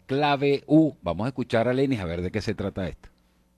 Clave U. Vamos a escuchar a Lenis a ver de qué se trata esto.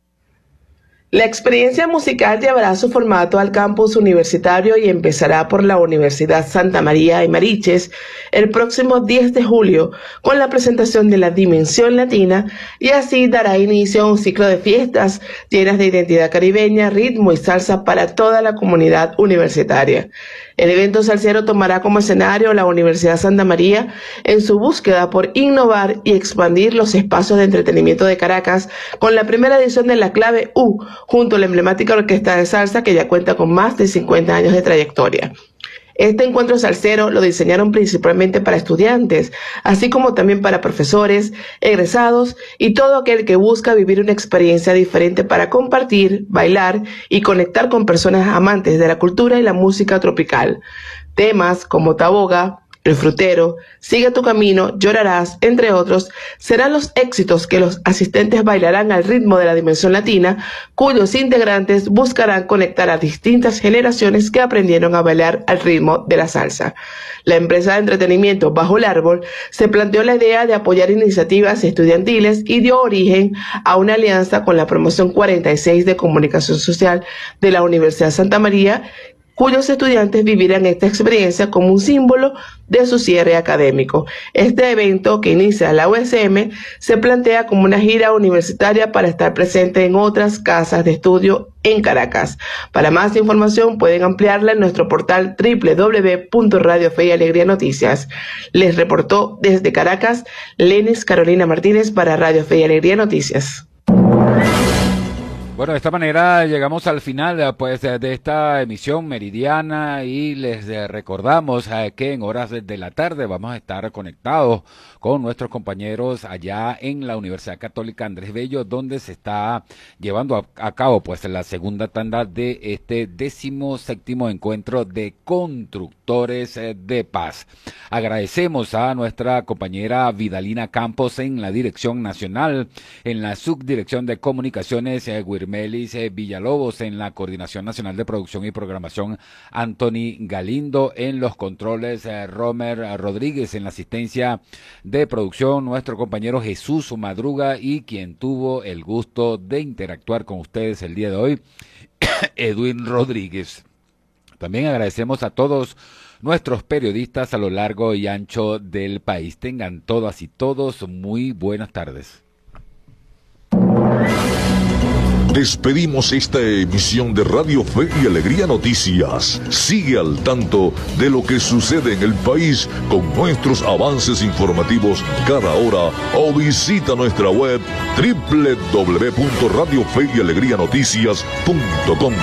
La experiencia musical llevará su formato al campus universitario y empezará por la Universidad Santa María de Mariches el próximo 10 de julio con la presentación de la Dimensión Latina, y así dará inicio a un ciclo de fiestas llenas de identidad caribeña, ritmo y salsa para toda la comunidad universitaria. El evento salsero tomará como escenario la Universidad Santa María en su búsqueda por innovar y expandir los espacios de entretenimiento de Caracas con la primera edición de la Clave U, junto a la emblemática orquesta de salsa que ya cuenta con más de 50 años de trayectoria. Este encuentro salsero lo diseñaron principalmente para estudiantes, así como también para profesores, egresados y todo aquel que busca vivir una experiencia diferente para compartir, bailar y conectar con personas amantes de la cultura y la música tropical. Temas como Taboga, El Frutero, Sigue tu Camino, Llorarás, entre otros, serán los éxitos que los asistentes bailarán al ritmo de la Dimensión Latina, cuyos integrantes buscarán conectar a distintas generaciones que aprendieron a bailar al ritmo de la salsa. La empresa de entretenimiento Bajo el Árbol se planteó la idea de apoyar iniciativas estudiantiles y dio origen a una alianza con la Promoción 46 de Comunicación Social de la Universidad Santa María, cuyos estudiantes vivirán esta experiencia como un símbolo de su cierre académico. Este evento, que inicia la USM, se plantea como una gira universitaria para estar presente en otras casas de estudio en Caracas. Para más información pueden ampliarla en nuestro portal www.Radio Fe y Alegría Noticias. Les reportó desde Caracas Lenis Carolina Martínez para Radio Fe y Alegría Noticias. Bueno, de esta manera llegamos al final pues de esta emisión meridiana y les recordamos que en horas de la tarde vamos a estar conectados con nuestros compañeros allá en la Universidad Católica Andrés Bello, donde se está llevando a cabo pues la segunda tanda de este 17º encuentro de constructores de paz. Agradecemos a nuestra compañera Vidalina Campos en la dirección nacional, en la subdirección de comunicaciones Melis Villalobos, en la Coordinación Nacional de Producción y Programación Anthony Galindo, en los controles Romer Rodríguez, en la asistencia de producción nuestro compañero Jesús Madruga, y quien tuvo el gusto de interactuar con ustedes el día de hoy, Edwin Rodríguez. También agradecemos a todos nuestros periodistas a lo largo y ancho del país. Tengan todas y todos muy buenas tardes. Despedimos esta emisión de Radio Fe y Alegría Noticias. Sigue al tanto de lo que sucede en el país con nuestros avances informativos cada hora o visita nuestra web www.radiofeyalegrianoticias.com.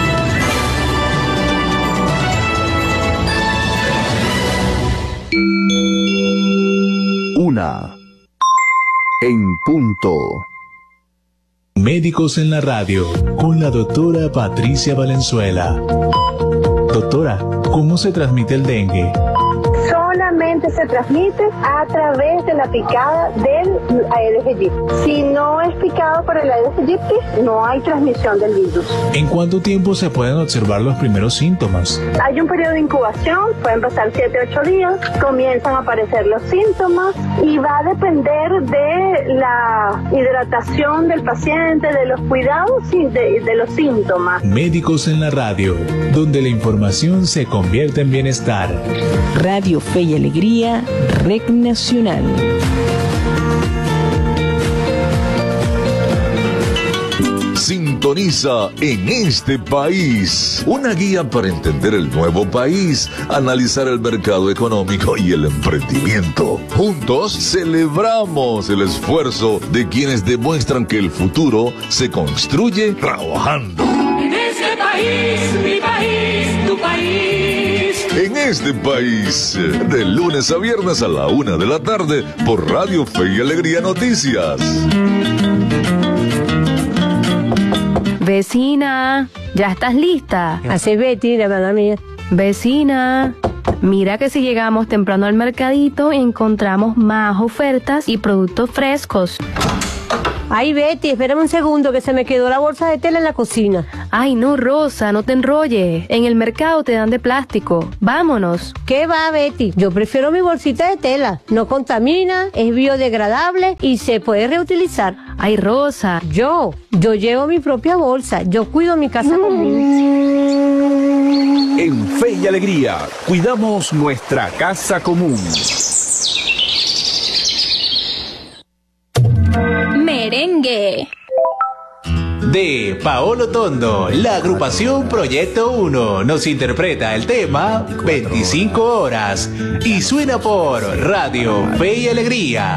Una en punto. Médicos en la Radio, con la doctora Patricia Valenzuela. Doctora, ¿cómo se transmite el dengue? Solamente se transmite a través de la picada del Aedes aegypti. Si no es picado por el Aedes aegypti, no hay transmisión del virus. ¿En cuánto tiempo se pueden observar los primeros síntomas? Hay un periodo de incubación, pueden pasar 7-8 días, comienzan a aparecer los síntomas y va a depender de la hidratación del paciente, de los cuidados y de los síntomas. Médicos en la Radio, donde la información se convierte en bienestar. Radio Fe y Alegría, Red Nacional. Sintoniza En este País, una guía para entender el nuevo país, analizar el mercado económico y el emprendimiento. Juntos celebramos el esfuerzo de quienes demuestran que el futuro se construye trabajando. En este país, mi país, tu país. En este país, de lunes a viernes a la 1 de la tarde por Radio Fe y Alegría Noticias. Vecina, ¿ya estás lista? Así Betty, la verdad mía. Vecina, mira que si llegamos temprano al mercadito encontramos más ofertas y productos frescos. Ay, Betty, espérame un segundo que se me quedó la bolsa de tela en la cocina. Ay, no, Rosa, no te enrolles. En el mercado te dan de plástico. Vámonos. ¿Qué va, Betty? Yo prefiero mi bolsita de tela. No contamina, es biodegradable y se puede reutilizar. Ay, Rosa. Yo llevo mi propia bolsa. Yo cuido mi casa común. En Fe y Alegría, cuidamos nuestra casa común. Merengue. De Paolo Tondo, la agrupación Proyecto 1 nos interpreta el tema 25 horas y suena por Radio Fe y Alegría.